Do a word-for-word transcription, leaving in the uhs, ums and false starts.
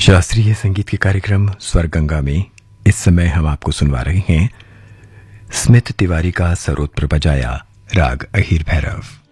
शास्त्रीय संगीत के कार्यक्रम स्वर गंगा में इस समय हम आपको सुनवा रहे हैं स्मित तिवारी का सरोद पर बजाया राग अहिर भैरव।